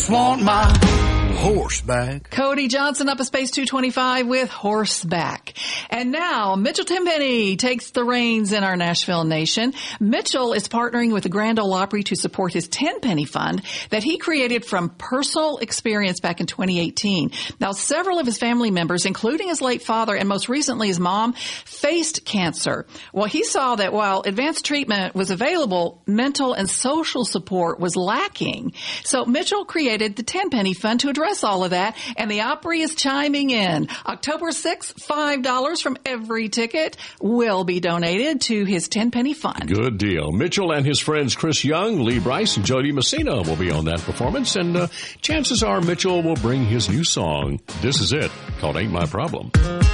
want my horseback. Cody Johnson up a Space 225 with Horseback. And now Mitchell Tenpenny takes the reins in our Nashville Nation. Mitchell is partnering with the Grand Ole Opry to support his Tenpenny Fund that he created from personal experience back in 2018. Now, several of his family members, including his late father and most recently his mom, faced cancer. Well, he saw that while advanced treatment was available, mental and social support was lacking. So Mitchell created the Tenpenny Fund to address all of that, and the Opry is chiming in. October 6th, $5 from every ticket will be donated to his Tenpenny Fund. Good deal. Mitchell and his friends Chris Young, Lee Brice, and Jody Messina will be on that performance, and chances are Mitchell will bring his new song, This Is It, called Ain't My Problem.